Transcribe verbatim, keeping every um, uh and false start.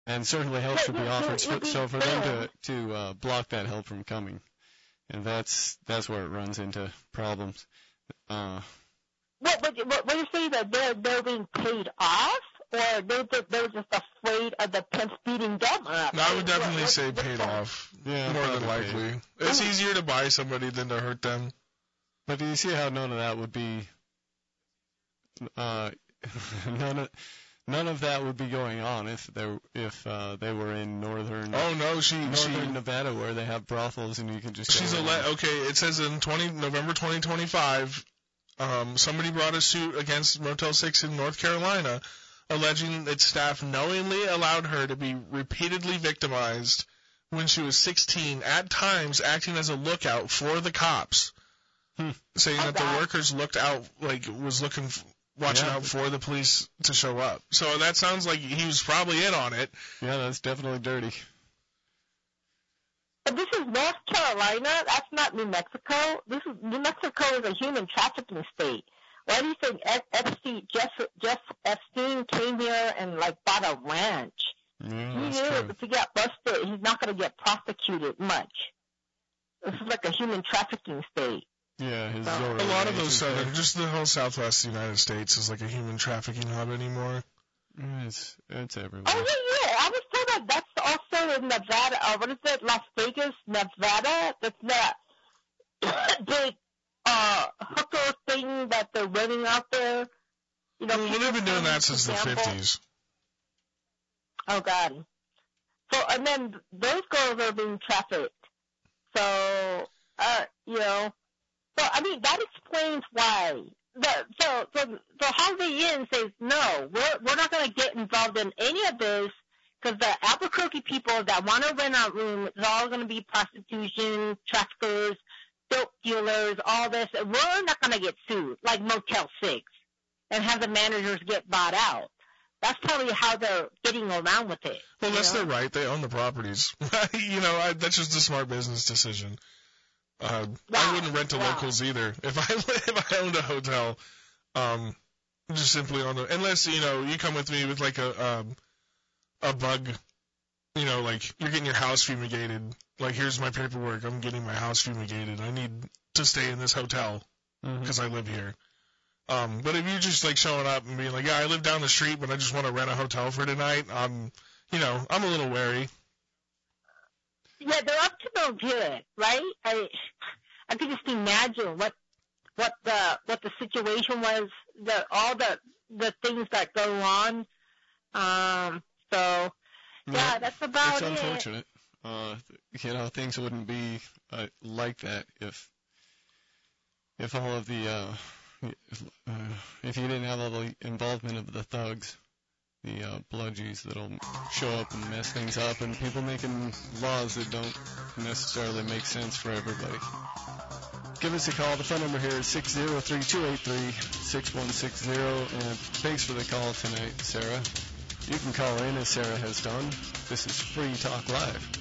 And certainly help should be offered, so for them to to uh, block that help from coming, and that's that's where it runs into problems. Uh, what, what, what, what are you saying, that they're, they're being paid off, or they, they're just afraid of the pimps beating them up? No, I would definitely what, say what, paid off, yeah, more than likely. Paid. It's easier to buy somebody than to hurt them. But do you see how none of that would be, uh, none of... None of that would be going on if they if uh, they were in northern. Oh no, she northern she, Nevada where they have brothels and you can just. She's a le- okay. It says in twenty November twenty twenty-five, um, somebody brought a suit against Motel six in North Carolina, alleging that staff knowingly allowed her to be repeatedly victimized when she was sixteen, at times acting as a lookout for the cops, hmm. saying oh, that the workers looked out like was looking. F- watching yeah. out for the police to show up. So that sounds like he was probably in on it. Yeah, that's definitely dirty. But this is North Carolina. That's not New Mexico. This is New Mexico is a human trafficking state. Why do you think Epstein, Jeff, Jeff Epstein came here and like bought a ranch? Yeah, he that's knew true. if he got busted, he's not going to get prosecuted much. This is like a human trafficking state. Yeah, his so, a lot of those southern, just the whole Southwest United States is like a human trafficking hub anymore. It's it's everywhere. Oh yeah, yeah. I was told that that's also in Nevada. Uh, what is it? Las Vegas, Nevada. That's that big uh, hooker thing that they're running out there. You know, well, they've been doing that since the fifties. Oh God. So and then those girls are being trafficked. So uh, you know. So, I mean, that explains why. The, so, so, so Holiday Inn says, no, we're, we're not going to get involved in any of this because the Albuquerque people that want to rent out rooms is all going to be prostitution, traffickers, dope dealers, all this. We're not going to get sued like Motel six and have the managers get bought out. That's probably how they're getting around with it. Well, that's know? their right. They own the properties. you know, I, that's just a smart business decision. Uh, wow. I wouldn't rent to wow. locals either. If I if I owned a hotel, um, just simply on the unless you know you come with me with like a um, a bug, you know, like you're getting your house fumigated. Like here's my paperwork. I'm getting my house fumigated. I need to stay in this hotel because mm-hmm. I live here. Um, but if you're just like showing up and being like, yeah, I live down the street, but I just want to rent a hotel for tonight, um, you know, I'm a little wary. Yeah, they're up to no good, right? I I could just imagine what what the what the situation was, the all the the things that go on. Um, so yeah, that's about it. It's it. unfortunate. Uh, you know, things wouldn't be uh, like that if if all of the uh, if, uh, if you didn't have all the involvement of the thugs. The uh, bludgies that'll show up and mess things up, and people making laws that don't necessarily make sense for everybody. Give us a call. The phone number here is six zero three, two eight three, six one six zero, and thanks for the call tonight, Sarah. You can call in as Sarah has done. This is Free Talk Live.